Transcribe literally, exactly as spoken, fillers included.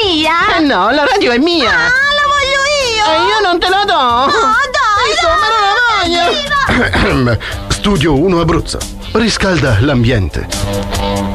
mia? Eh no, la radio è mia. Ah, la voglio io. E io non te la do. No, dai, Insomma, non la voglio. Studio uno Abruzzo. Riscalda l'ambiente.